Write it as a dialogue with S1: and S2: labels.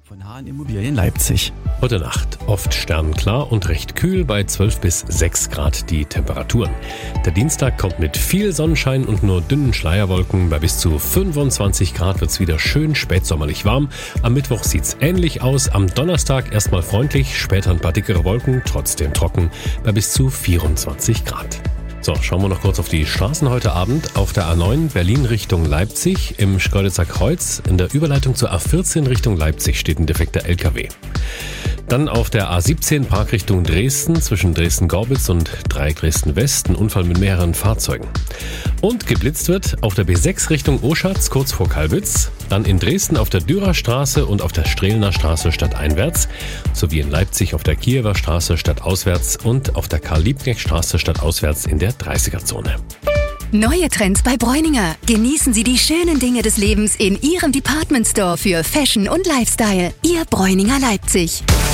S1: von Hahn Immobilien Leipzig.
S2: Heute Nacht oft sternklar und recht kühl, bei 12 bis 6 Grad die Temperaturen. Der Dienstag kommt mit viel Sonnenschein und nur dünnen Schleierwolken. Bei bis zu 25 Grad wird's wieder schön spätsommerlich warm. Am Mittwoch sieht's ähnlich aus. Am Donnerstag erstmal freundlich, später ein paar dickere Wolken, trotzdem trocken, bei bis zu 24 Grad. So, schauen wir noch kurz auf die Straßen heute Abend. Auf der A9 Berlin Richtung Leipzig im Schkeuditzer Kreuz. In der Überleitung zur A14 Richtung Leipzig steht ein defekter LKW. Dann auf der A17 Parkrichtung Dresden zwischen Dresden-Gorbitz und Dreieck Dresden-West, ein Unfall mit mehreren Fahrzeugen. Und geblitzt wird auf der B6 Richtung Oschatz kurz vor Kalbitz, dann in Dresden auf der Dürerstraße und auf der Strehlener Straße stadteinwärts, sowie in Leipzig auf der Kiewer Straße stadtauswärts und auf der Karl-Liebknecht-Straße stadtauswärts in der 30er-Zone.
S3: Neue Trends bei Bräuninger. Genießen Sie die schönen Dinge des Lebens in Ihrem Department Store für Fashion und Lifestyle. Ihr Bräuninger Leipzig.